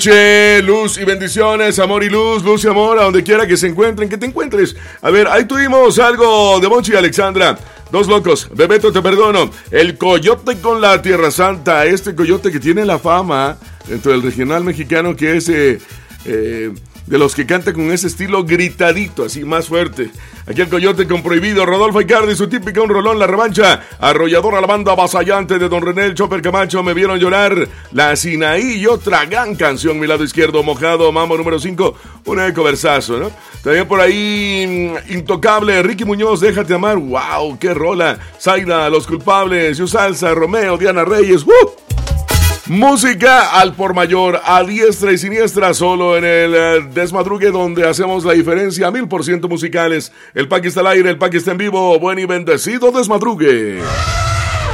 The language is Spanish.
Luz y bendiciones, amor y luz y amor, a donde quiera que se encuentren, que te encuentres. A ver, ahí tuvimos algo de Monchi y Alexandra. Dos locos, Bebeto, te perdono. El coyote con la Tierra Santa. Este coyote que tiene la fama dentro del regional mexicano, que es de los que canta con ese estilo gritadito, así más fuerte. Aquí el coyote con Prohibido, Rodolfo Icardi, su típica un rolón, La Revancha, arrolladora, la banda avasallante de Don René, el Chopper Camacho, Me Vieron Llorar, La Sinaí y otra gran canción, Mi Lado Izquierdo, Mojado, Mambo número 5, un coversazo, ¿no? También por ahí, Intocable, Ricky Muñoz, Déjate Amar, wow, qué rola, Zaida, Los Culpables, Yu Salsa, Romeo, Diana Reyes, música al por mayor, a diestra y siniestra, solo en el Desmadrugue, donde hacemos la diferencia, 1000% musicales. El Paqui está al aire, el Paqui está en vivo, buen y bendecido Desmadrugue.